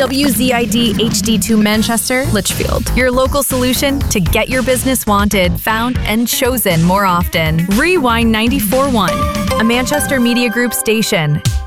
WZID HD2 Manchester, Litchfield. Your local solution to get your business wanted, found, and chosen more often. Rewind 94.1, a Manchester Media Group station.